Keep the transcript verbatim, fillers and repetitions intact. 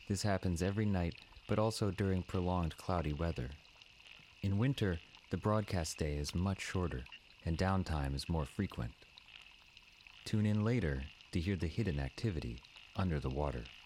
This happens every night, but also during prolonged cloudy weather. In winter, the broadcast day is much shorter, and downtime is more frequent. Tune in later to hear the hidden activity under the water.